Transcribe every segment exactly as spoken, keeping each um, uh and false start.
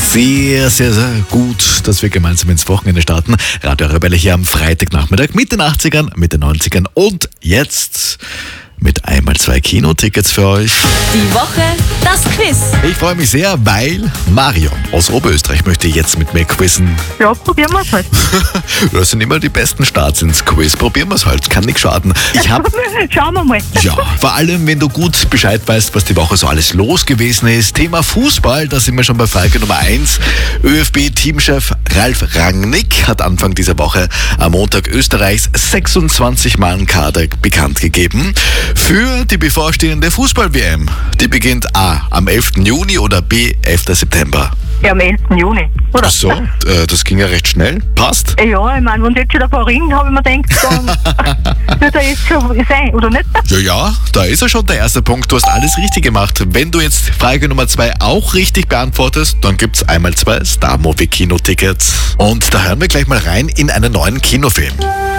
Sehr, sehr, sehr gut, dass wir gemeinsam ins Wochenende starten. Radio Rebelle hier am Freitagnachmittag mit den achtzigern, mit den neunzigern und jetzt mit einmal zwei Kinotickets für euch. Die Woche, das Quiz. Ich freue mich sehr, weil Marion aus Oberösterreich möchte jetzt mit mir quizzen. Ja, probieren wir es halt. Das sind immer die besten Starts ins Quiz. Probieren wir es halt, kann nichts schaden. Ich habe Schauen wir mal. Ja, vor allem, wenn du gut Bescheid weißt, was die Woche so alles los gewesen ist. Thema Fußball, da sind wir schon bei Frage Nummer eins. ÖFB-Teamchef Ralf Rangnick hat Anfang dieser Woche am Montag Österreichs sechsundzwanzig-Mann-Kader bekannt gegeben für die bevorstehende Fußball-W M. Die beginnt A. am elften Juni oder B. elften September. Ja, am elften Juni, oder? Ach so, äh, das ging ja recht schnell. Passt. Ja, ich meine, wenn jetzt schon davor ringt, habe ich mir gedacht, dann wird er jetzt schon sein, oder nicht? Ja, ja, da ist er schon der erste Punkt. Du hast alles richtig gemacht. Wenn du jetzt Frage Nummer zwei auch richtig beantwortest, dann gibt's einmal zwei Star-Movie-Kinotickets. Und da hören wir gleich mal rein in einen neuen Kinofilm.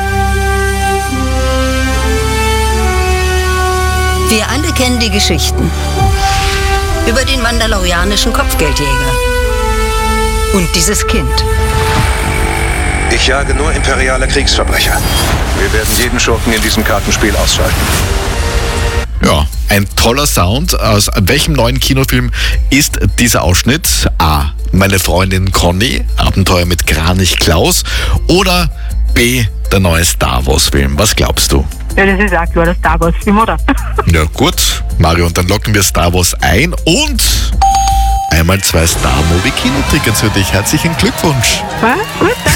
Wir alle kennen die Geschichten über den mandalorianischen Kopfgeldjäger und dieses Kind. Ich jage nur imperiale Kriegsverbrecher. Wir werden jeden Schurken in diesem Kartenspiel ausschalten. Ja, ein toller Sound. Aus welchem neuen Kinofilm ist dieser Ausschnitt? A. Meine Freundin Conny, Abenteuer mit Kranich Klaus. Oder B. Der neue Star Wars-Film. Was glaubst du? Ja, das ist auch klar, der Star Wars-Film, oder? Ja gut, Mario, und dann locken wir Star Wars ein und einmal zwei Star-Movie-Kinotickets für dich. Herzlichen Glückwunsch. Ja, gut.